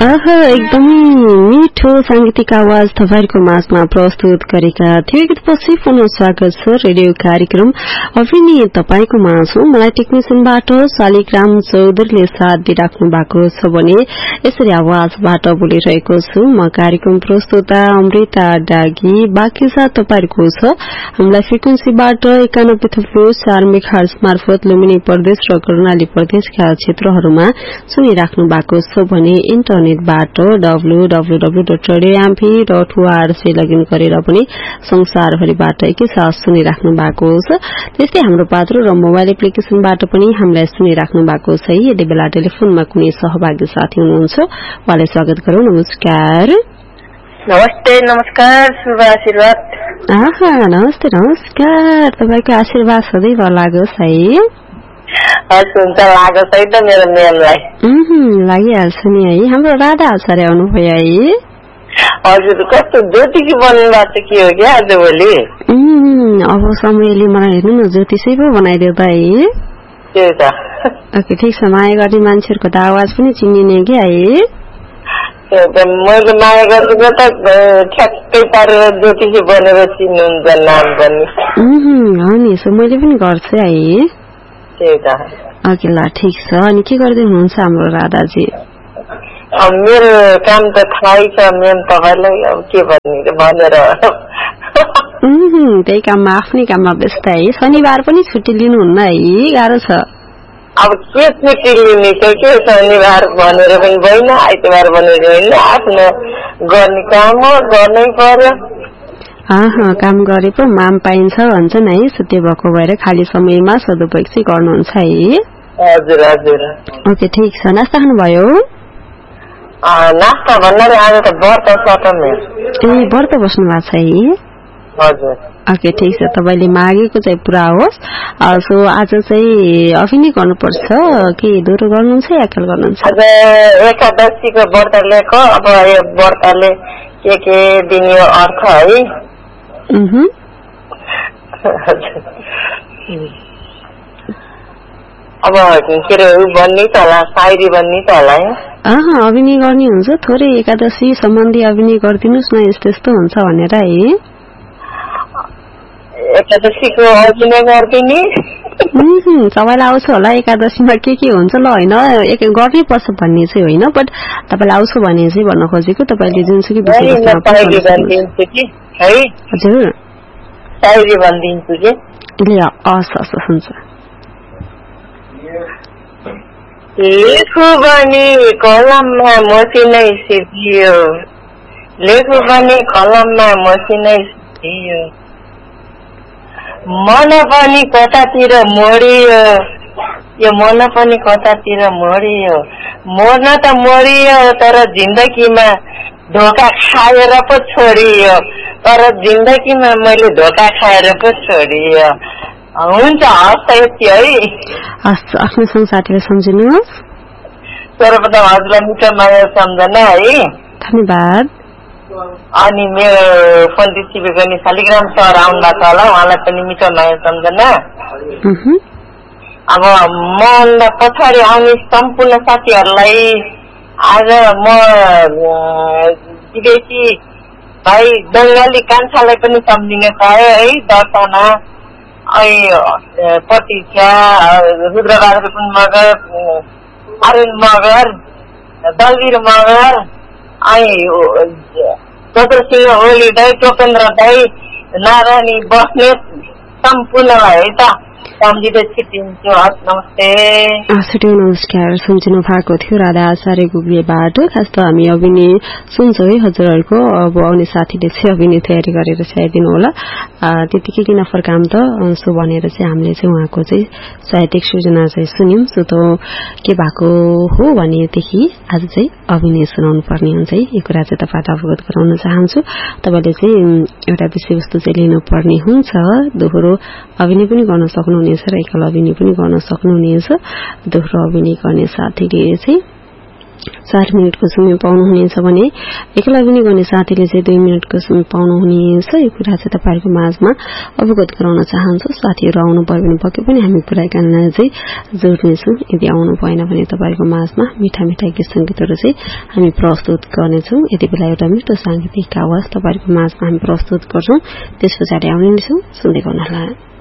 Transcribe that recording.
एकदमै मिठो सांगीतिक आवाज तपाईहरुको माझमा प्रस्तुत गरेका थियो। गीतपछि पुनः स्वागत छ रेडियो कार्यक्रम अभिनी तपाईको माझ हो। मलाई टेक्निशियनबाट शालिग्राम चौधरीले साथ दिइराख्नु भएको छ भने यसरी आवाजबाट बोलिरहेको छु म कार्यक्रम प्रस्तुता अमृता डागी। बाँकी साथ तपाईहरुको छ हामीलाई फ्रिक्वेन्सीबाट 91.4 मेगाहर्ज मार्फत लुम्बिनी प्रदेश र कर्णाली प्रदेशका क्षेत्रहरूमा सुनिराख्नु भएको छ भने इन्टरनेटबाट www.radioamp.org लगइन गरेर पनि संसारभरिबाट एकैसाथ सुनिराख्नु भएको छ। त्यस्तै हाम्रो पात्र र मोबाइल एप्लिकेशनबाट पनि हामीलाई सुनिराख्नु भएको छ। यदि बेला टेलिफोनमा कुनै सहभागी साथी हुनुहुन्छ उहाँलाई स्वागत गरौँ। नमस्कार। नमस्ते। नमस्कार। शुभ आशीर्वाद। नमस्ते नमस्कार। तपाईको आशीर्वाद सदैव लागोस् है। हुन्छ लागोस् है त मेरो मेललाई। लागिहाल्छ नि है। हाम्रो राधा आचार्य आउनुभयो है। हजुर कस्तो ज्योतिकी बन्नु भएको छ के हो क्या आजभोलि? अब समयले मलाई हेर्नु न ज्योतिषै पो बनाइदियो त है। त्यही त। ओके ठिक छ। माया गर्ने मान्छेहरूको त आवाज पनि चिनिने क्या है। मैले माया गर्दिनँ त ठ्याक्कै पारेर ज्योतिषी बनेर चिन्नुहुन्छ नाम पनि। हो नि सो मैले पनि गर्छु है। त्यही त। ओके ल ठिक छ। अनि के गर्दै हुनुहुन्छ हाम्रो राधाजी? मेरो काम त थाहै छ मेम तपाईँलाई। अब के भनेर त्यही काममा आफ्नै काममा व्यस्त है। शनिबार पनि छुट्टी लिनुहुन्न है। गाह्रो छ। अब के छुट्टी लिने छ के शनिबार भनेर पनि भएन आइतबार भनेर होइन। आफ्नो गर्ने काम हो गर्नै पर्यो। काम गरे पो माम पाइन्छ भन्छन् है। सुत्ते भएको भएर खाली समयमा सदुपयोग चाहिँ गर्नुहुन्छ है। हजुर हजुर। ओके ठिक छ। नास्ता खानुभयो? नास्ता भन्नाले आज त व्रत छ त मेरो। ए व्रत बस्नु भएको छ है। हजुर। ओके ठिक छ। तपाईँले मागेको चाहिँ पुरा होस्। सो आज चाहिँ अभिनय गर्नुपर्छ कि दोहोरो गर्नुहुन्छ या खेल गर्नुहुन्छ? आज एकादशीको व्रत लिएको। अब यो व्रतले के दिने अर्थ है। अब के अरे बन्ने त होला सायरी बन्ने त होला है। अभिनय गर्ने हुन्छ। थोरै एकादशी सम्बन्धी अभिनय गरिदिनुहोस् न यस्तो यस्तो हुन्छ भनेर है। एकादशीको अभिनय गरिदिने तपाईँलाई आउँछ होला एकादशीमा के हुन्छ ल होइन गर्नै पर्छ भन्ने चाहिँ होइन। बट तपाईँलाई आउँछ भने चाहिँ भन्न खोजेको तपाईँले जुनसुकै हजुर सायरी भनिदिन्छु कि हुन्छ। लेखु बनी कलममा मसिनै सिद्धियो। लेखु बनी कलममा मसिनै सिद्धियो। मन पनि कतातिर मोडियो। यो मन पनि कतातिर मोडियो। मर्न त मोडियो तर जिन्दगीमा धोका खाएर पो छोडियो। तर जिन्दगीमा मैले धोका खाएर पो छोडियो। हुन्छ हस् यति है। हस् आफ्नो साथीलाई सम्झिनुहोस्। सर्वप्रथम हजुरलाई मिठो माया सम्झना है। धन्यवाद। अनि मेरो फोन रिसिभ गर्ने शालिग्राम सर आउनु भएको होला उहाँलाई पनि मिठो माया सम्झना। अब मभन्दा पछाडि आउने सम्पूर्ण साथीहरूलाई आज म विदेशी भाइ बङ्गाली कान्छालाई पनि सम्झिन चाहे है। दर्शना प्रतीक्षा रुद्रबहादुर मगर अरुण मगर दलवीर मगर चतुरसिंह ओली दाई टोपेन्द्र दाई नारायणी बस्नेत सम्पूर्णलाई है त सम्झिँदै छुट्टिन्छु। हस् नमस्ते। नमस्कार। सम्झिनु भएको थियो राधा आचार्य गुग्लेबाट। खास त हामी अभिनय सुन्छौँ है हजुरहरूको। अब आउने साथीले चाहिँ अभिनय तयारी गरेर चाहिँ आइदिनु होला। त्यतिकै किन फर्काम त सो भनेर चाहिँ हामीले चाहिँ उहाँको चाहिँ साहित्यिक सृजना चाहिँ सुन्यौं। सो त के भएको हो भनेदेखि आज चाहिँ अभिनय सुनाउनु पर्ने हुन्छ है। यो कुरा चाहिँ तपाईँलाई अवगत गराउन चाहन्छु। तपाईँले चाहिँ एउटा विषयवस्तु चाहिँ लिनुपर्ने हुन्छ। दोहोरो अभिनय पनि गर्न सक्नुहुनेछ र एकल अभिनय पनि गर्न सक्नुहुनेछ। दोहोरो अभिनय गर्ने साथीले चाहिँ 4 मिनटको समय पाउनुहुनेछ भने एकला पनि गर्ने साथीले चाहिँ 2 मिनटको समय पाउनुहुनेछ। यो कुरा चाहिँ तपाईहरुको माझमा अवगत गराउन चाहन्छु। साथीहरु आउनु भयो भने पक्कै पनि हामी कुराकानीलाई चाहिँ जोड्नेछौं। यदि आउनु भएन भने तपाईहरुको माझमा मिठा मिठा गीत संगीतहरु चाहिँ हामी प्रस्तुत गर्नेछौं। यति बेला एउटा मिठो सांगीतिक आवाज तपाईहरुको माझमा हामी प्रस्तुत गर्छौं। त्यसपछि आउने नै छौं। सुन्दै गर्नुहोला।